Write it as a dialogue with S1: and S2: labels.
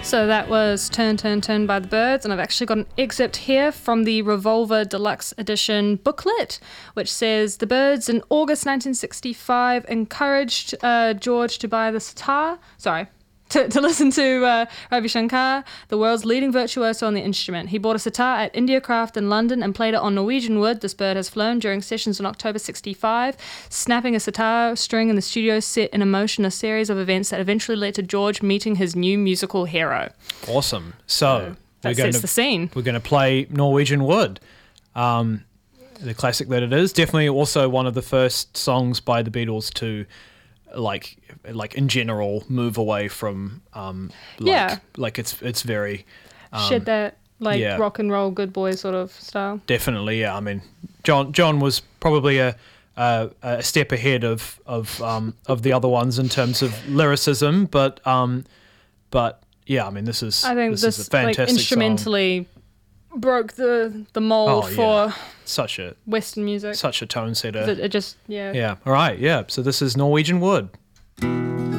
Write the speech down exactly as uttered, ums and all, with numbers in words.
S1: So that was Turn, Turn, Turn by the Byrds, and I've actually got an excerpt here from the Revolver Deluxe Edition booklet, which says, the Byrds in August nineteen sixty-five encouraged uh, George to buy the sitar, sorry, to, to listen to uh, Ravi Shankar, the world's leading virtuoso on the instrument. He bought a sitar at India Craft in London and played it on Norwegian wood. This bird has flown during sessions in October sixty-five. Snapping a sitar string in the studio set in motion a series of events that eventually led to George meeting his new musical hero.
S2: Awesome. So,
S1: So that
S2: we're going
S1: sets
S2: to
S1: the scene.
S2: we're going to play Norwegian Wood, um, the classic that it is. Definitely also one of the first songs by the Beatles to, like, like in general, move away from, um, like,
S1: Yeah.
S2: like it's it's very um,
S1: Shed that like
S2: yeah.
S1: rock and roll good boy sort of style.
S2: definitely, yeah. I mean, John John was probably a a, a step ahead of of um, of the other ones in terms of lyricism, but um, but yeah, I mean, this is
S1: I think
S2: this,
S1: this,
S2: is a fantastic
S1: like
S2: song.
S1: instrumentally broke the the mold
S2: Oh,
S1: for
S2: yeah. Such a
S1: Western music.
S2: such a tone setter.
S1: It, it just yeah.
S2: Yeah. All right. Yeah. So this is Norwegian Wood.